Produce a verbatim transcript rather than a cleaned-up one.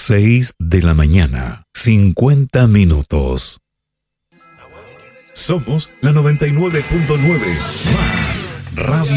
seis de la mañana, cincuenta minutos. Somos la noventa y nueve punto nueve más Radio